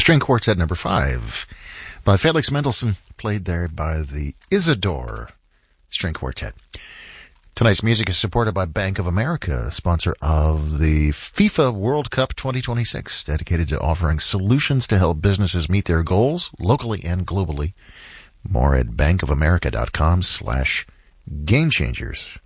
String Quartet number 5 by Felix Mendelssohn, played there by the Isidore String Quartet. Tonight's music is supported by Bank of America, sponsor of the FIFA World Cup 2026, dedicated to offering solutions to help businesses meet their goals locally and globally. More at bankofamerica.com/gamechangers.